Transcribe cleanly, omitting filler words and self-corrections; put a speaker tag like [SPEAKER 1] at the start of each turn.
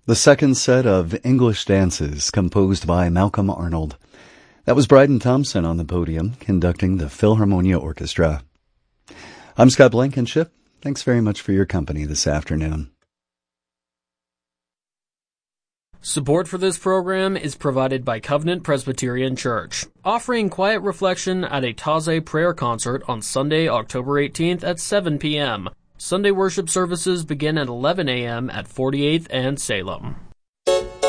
[SPEAKER 1] the second set of English dances composed by Malcolm Arnold. That was Bryden Thompson on the podium conducting the Philharmonia Orchestra. I'm Scott Blankenship. Thanks very much for your company this afternoon.
[SPEAKER 2] Support for this program is provided by Covenant Presbyterian Church, offering quiet reflection at a Taizé prayer concert on Sunday, October 18th at 7 p.m. Sunday worship services begin at 11 a.m. at 48th and Salem.